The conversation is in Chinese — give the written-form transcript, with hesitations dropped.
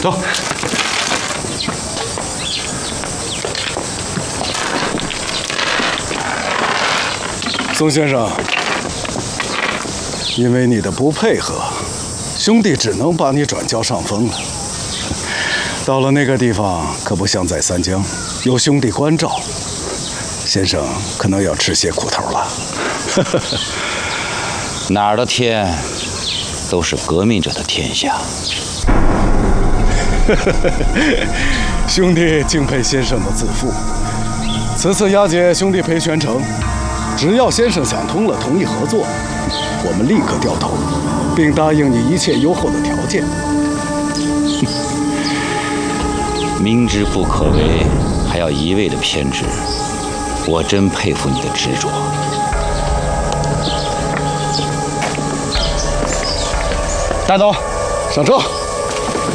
走。宋先生，因为你的不配合，兄弟只能把你转交上峰了。到了那个地方，可不像在三江，有兄弟关照，先生可能要吃些苦头了。 哪儿的天，都是革命者的天下。 兄弟敬佩先生的自负。此次押解兄弟陪全城，只要先生想通了，同意合作，我们立刻掉头，并答应你一切优厚的条件。 明知不可为，还要一味的偏执，我真佩服你的执着。 带走，上车。